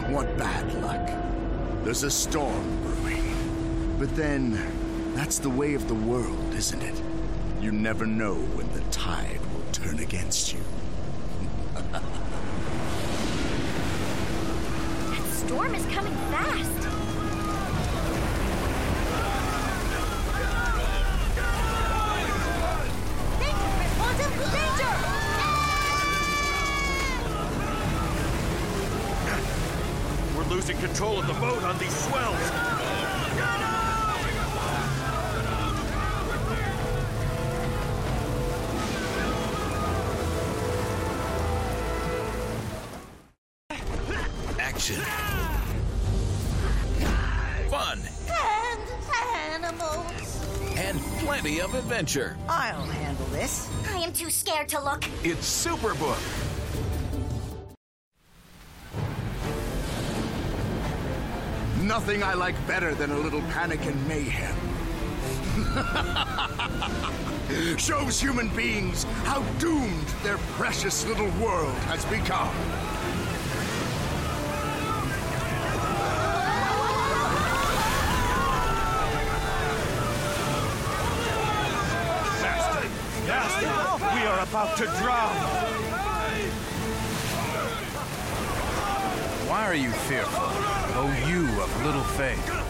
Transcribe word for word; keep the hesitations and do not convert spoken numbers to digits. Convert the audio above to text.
What bad luck. There's a storm brewing. But then, that's the way of the world, isn't it? You never know when the tide will turn against you. That storm is coming fast. Danger, Red Quantum! Danger! We're losing control of the boat on these swells. Action. Fun. And animals. And plenty of adventure. I'll handle this. I am too scared to look. It's Superbook. Nothing I like better than a little panic and mayhem. Shows human beings how doomed their precious little world has become. Master, Master, we are about to drown. Why are you fearful, O you of little faith?